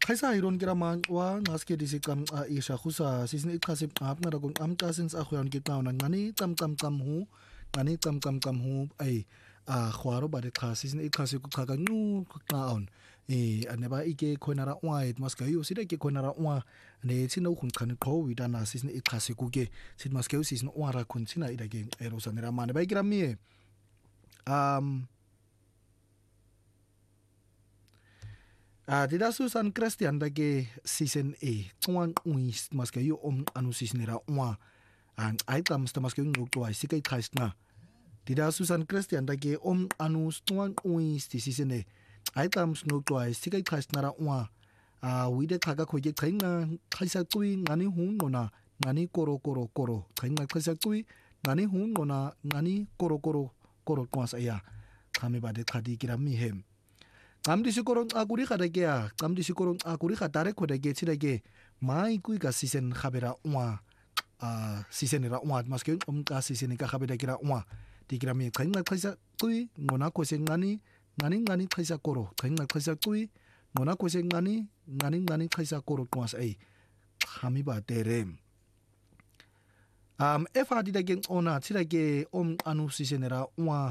Khaisa iron kira man wa ngaske disi kam isha khusa sisin ikhase apna ra kon am ta sins akhuyan ki tauna ngani tam hu ngani tam hu ai khwaro ba de khasi sisin ikhase ku khaka ngu qaon aneba ike khonara white maska yo sida ke khonara wa ne tsino khun khani qho wi dana sisin ikhase ku ke sit maska yo sisin wa ra khun tsina ida ke ero sanera mane ba kira mi Dida Susan Christian dake season A tuan uis maske yo anu season era wa an item sta maske yo to ai sikai khasna Dida Susan Christian dake anu tuan uis ti season A item no to ai sikai khasna ra wa wi de khaga khoje thainga khaisa tui ngani hu ngona ngani koro thainga khaisa tui ngani hu ngona ngani koro twas aya khame ba de khadi kira mi hem Kamdi siguro aguri kadage kamdi siguro aguri kadare kodage tidage mai kui ka season khabera wa season era wa maske ka season ka khabera kira wa tikira mi khainga khaisa kui ngona ko se ngani khaisa koro khainga khaisa kui ngona ko se ngani khaisa koro twas ai khami ba tere efa didage ona tidage anu season era wa